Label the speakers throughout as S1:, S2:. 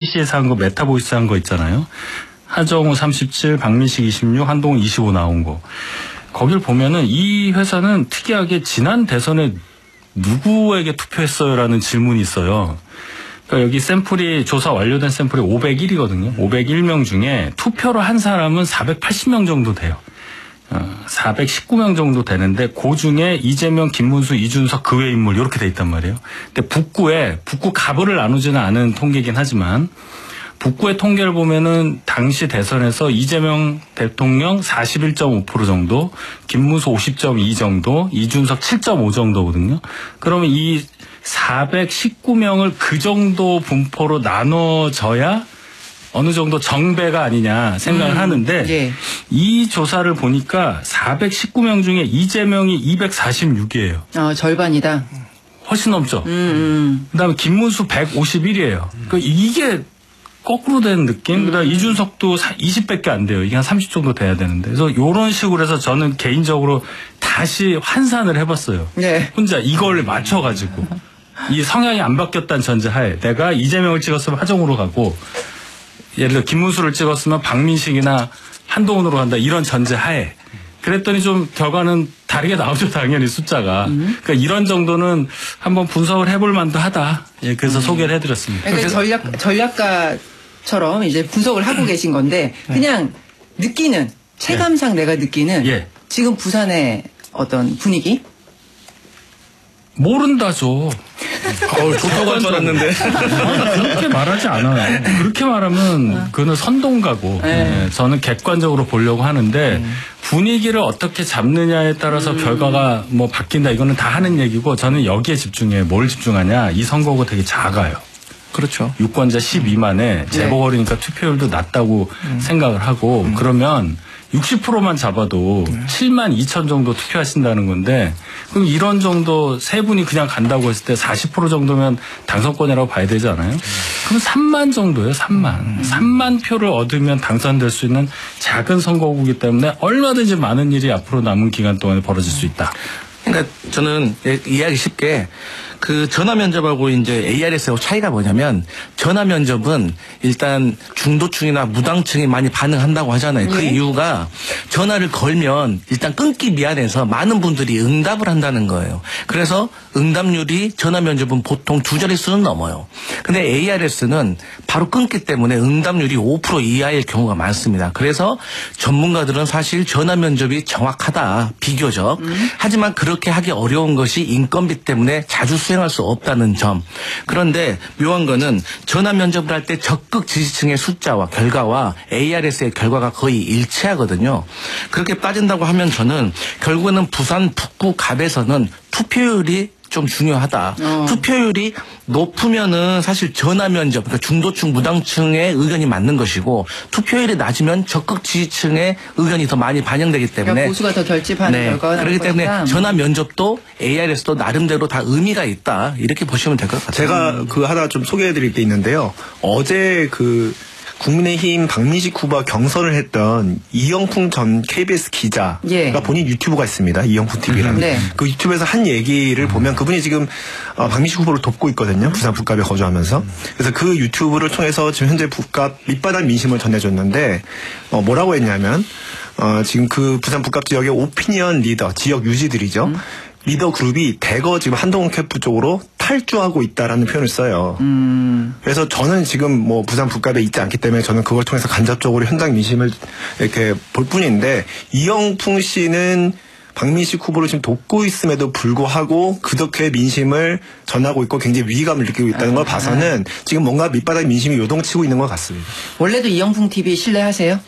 S1: CBC에서 한 거 메타보이스 한 거 있잖아요. 하정우 37, 박민식 26, 한동훈 25 나온 거. 거길 보면은 이 회사는 특이하게 지난 대선에 누구에게 투표했어요라는 질문이 있어요. 그러니까 여기 샘플이 조사 완료된 샘플이 501이거든요. 501명 중에 투표를 한 사람은 480명 정도 돼요. 419명 정도 되는데 그 중에 이재명, 김문수, 이준석 그 외 인물 이렇게 돼 있단 말이에요. 근데 북구 가부를 나누지는 않은 통계이긴 하지만 북구의 통계를 보면은 당시 대선에서 이재명 대통령 41.5% 정도, 김문수 50.2 정도, 이준석 7.5 정도거든요. 그러면 이 419명을 그 정도 분포로 나눠져야 어느 정도 정배가 아니냐 생각을 하는데
S2: 예.
S1: 이 조사를 보니까 419명 중에 이재명이 246이에요.
S2: 절반이다.
S1: 훨씬 넘죠. 그다음에 김문수 151이에요. 그러니까 이게 거꾸로 된 느낌. 그다음에 이준석도 20밖에 안 돼요. 이게 한 30 정도 돼야 되는데. 그래서 이런 식으로 해서 저는 개인적으로 다시 환산을 해봤어요.
S2: 네.
S1: 혼자 이걸 맞춰가지고 이 성향이 안 바뀌었다는 전제하에 내가 이재명을 찍었으면 하정우로 가고 예를 들어 김문수를 찍었으면 박민식이나 한동훈으로 간다 이런 전제하에 그랬더니 좀 결과는 다르게 나오죠. 당연히 숫자가. 그러니까 이런 정도는 한번 분석을 해볼 만도 하다. 예, 그래서 소개를 해드렸습니다.
S2: 그러니까 전략가처럼 이제 분석을 하고 계신 건데 그냥 느끼는 체감상 내가 느끼는 지금 부산의 어떤 분위기?
S1: 모른다죠.
S3: 좋다고 할 줄 알았는데.
S1: 그렇게 말하지 않아요. 그렇게 말하면 그거는 선동가고 저는 객관적으로 보려고 하는데 분위기를 어떻게 잡느냐에 따라서 결과가 뭐 바뀐다 이거는 다 하는 얘기고 저는 여기에 집중해. 뭘 집중하냐. 이 선거구가 되게 작아요.
S3: 그렇죠.
S1: 유권자 12만에 재보궐이니까 투표율도 낮다고 생각을 하고 그러면 60%만 잡아도 7만 2천 정도 투표하신다는 건데 그럼 이런 정도 세 분이 그냥 간다고 했을 때 40% 정도면 당선권이라고 봐야 되지 않아요? 그럼 3만 정도예요. 3만 표를 얻으면 당선될 수 있는 작은 선거구이기 때문에 얼마든지 많은 일이 앞으로 남은 기간 동안에 벌어질 수 있다.
S3: 그러니까 저는 이해하기 쉽게 그 전화 면접하고 이제 ARS하고 차이가 뭐냐면 전화 면접은 일단 중도층이나 무당층이 많이 반응한다고 하잖아요. 그 이유가 전화를 걸면 일단 끊기 미안해서 많은 분들이 응답을 한다는 거예요. 그래서 응답률이 전화 면접은 보통 2자릿수는 넘어요. 근데 ARS는 바로 끊기 때문에 응답률이 5% 이하일 경우가 많습니다. 그래서 전문가들은 사실 전화 면접이 정확하다. 비교적. 하지만 그렇게 하기 어려운 것이 인건비 때문에 자주 수행할 수 없다는 점. 그런데 묘한 거는 전화 면접을 할 때 적극 지지층의 숫자와 결과와 ARS의 결과가 거의 일치하거든요. 그렇게 빠진다고 하면 저는 결국에는 부산 북구 갑에서는 투표율이 좀 중요하다. 투표율이 높으면은 사실 전화 면접, 그러니까 중도층, 무당층의 의견이 맞는 것이고 투표율이 낮으면 적극 지지층의 의견이 더 많이 반영되기 때문에
S2: 그러니까 보수가 더 결집하는 결과가 나올
S3: 그렇기 때문에
S2: 거니까.
S3: 전화 면접도 ARS도 나름대로 다 의미가 있다. 이렇게 보시면 될 것 같아요.
S4: 제가 그 하나 좀 소개해드릴 게 있는데요. 어제 그 국민의힘 박민식 후보와 경선을 했던 이영풍 전 KBS 기자가 본인 유튜브가 있습니다. 이영풍 TV라는. 그 유튜브에서 한 얘기를 보면 그분이 지금 박민식 후보를 돕고 있거든요. 부산 북갑에 거주하면서. 그래서 그 유튜브를 통해서 지금 현재 북갑 밑바닥 민심을 전해줬는데 뭐라고 했냐면 지금 그 부산 북갑 지역의 오피니언 리더, 지역 유지들이죠. 리더 그룹이 대거 지금 한동훈 캠프 쪽으로 탈주하고 있다라는 표현을 써요. 그래서 저는 지금 뭐 부산 북갑에 있지 않기 때문에 저는 그걸 통해서 간접적으로 현장 민심을 이렇게 볼 뿐인데 이영풍 씨는 박민식 후보를 지금 돕고 있음에도 불구하고 그렇게 민심을 전하고 있고 굉장히 위기감을 느끼고 있다는 걸 봐서는 지금 뭔가 밑바닥 민심이 요동치고 있는 것 같습니다.
S2: 원래도 이영풍 TV 신뢰하세요?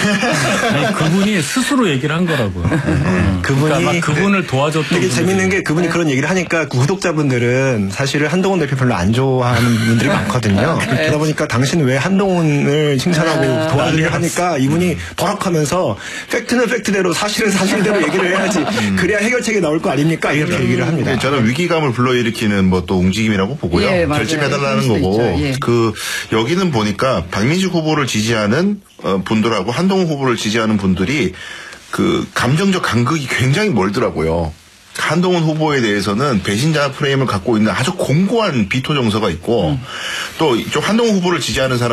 S1: 아니, 그분이 스스로 얘기를 한 거라고요.
S4: 그분이
S1: 그러니까 그분을 도와줬던
S4: 되게 재밌는 게 그분이 그런 얘기를 하니까 구독자분들은 사실은 한동훈 대표 별로 안 좋아하는 분들이 많거든요. 그러다 보니까 당신은 왜 한동훈을 칭찬하고 도와주려 하니까 이분이 버럭하면서 팩트는 팩트대로 사실은 사실대로 얘기를 해야지 그래야 해결책이 나올 거 아닙니까? 이렇게 얘기를 합니다.
S5: 저는 위기감을 불러일으키는 뭐 또 움직임이라고 보고요. 결집해달라는 거고 그 여기는 보니까 박민식 후보를 지지하는 분들하고 한동훈 후보를 지지하는 분들이 그 감정적 간극이 굉장히 멀더라고요. 한동훈 후보에 대해서는 배신자 프레임을 갖고 있는 아주 공고한 비토 정서가 있고 또 이쪽 한동훈 후보를 지지하는 사람